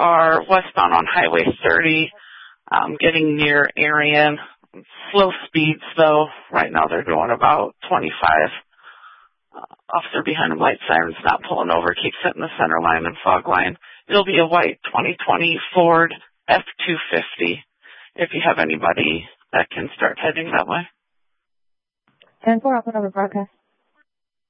are westbound on Highway 30, getting near Arion. Slow speeds, though. Right now they're going about 25. Officer behind the light siren's not pulling over, keeps it in the center line and fog line. It'll be a white 2020 Ford F-250 if you have anybody that can start heading that way. 10-4, open over broadcast.